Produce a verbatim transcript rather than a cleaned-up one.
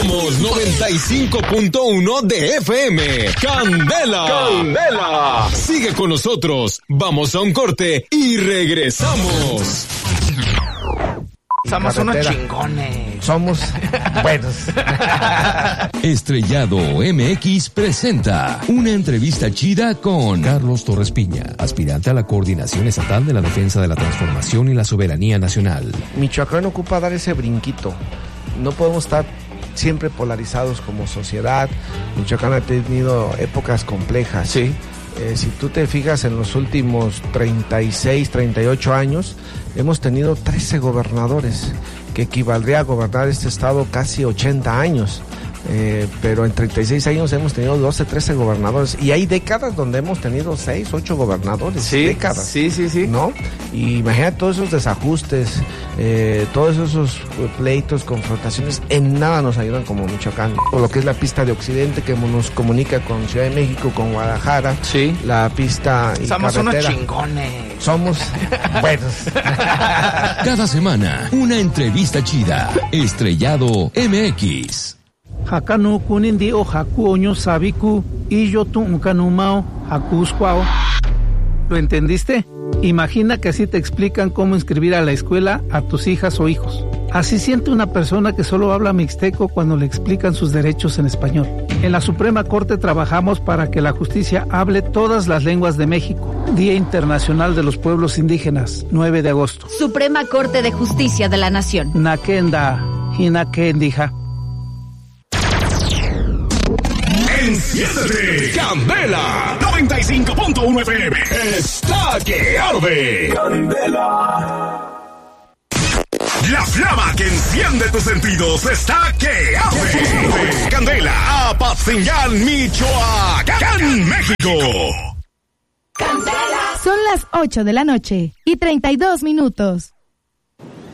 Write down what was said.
Somos noventa y cinco punto uno de F M. ¡Candela! ¡Candela! Sigue con nosotros. Vamos a un corte y regresamos. Somos unos chingones. Somos buenos. Estrellado M X presenta una entrevista chida con Carlos Torres Piña, aspirante a la Coordinación Estatal de la Defensa de la Transformación y la Soberanía Nacional. Michoacán ocupa dar ese brinquito. No podemos estar siempre polarizados como sociedad. Michoacán ha tenido épocas complejas. Sí. Eh, si tú te fijas, en los últimos treinta y seis, treinta y ocho años hemos tenido trece gobernadores, que equivaldría a gobernar este estado casi ochenta años. Eh, pero en treinta y seis años hemos tenido doce, trece gobernadores, y hay décadas donde hemos tenido seis, ocho gobernadores. Sí, décadas. Sí, sí, sí. ¿No? Y imagínate todos esos desajustes, eh, todos esos pleitos, confrontaciones, en nada nos ayudan como Michoacán. O lo que es la pista de Occidente, que nos comunica con Ciudad de México, con Guadalajara. Sí. La pista y Somos carretera. unos chingones. Somos buenos. Cada semana, una entrevista chida. Estrellado M X. Hakanu kunindi o haku oño sabiku y yo tu unkanumao hakuskwao. ¿Lo entendiste? Imagina que así te explican cómo inscribir a la escuela a tus hijas o hijos. Así siente una persona que solo habla mixteco cuando le explican sus derechos en español. En la Suprema Corte trabajamos para que la justicia hable todas las lenguas de México. Día Internacional de los Pueblos Indígenas, nueve de agosto. Suprema Corte de Justicia de la Nación. Nakenda, hinakendija. ¡Enciéndete! ¡Candela! noventa y cinco punto uno F M. ¡Está que arde! ¡Candela! La flama que enciende tus sentidos está que arde. ¡Candela! ¡Apatzingán, Michoacán, México! Son las ocho de la noche y treinta y dos minutos.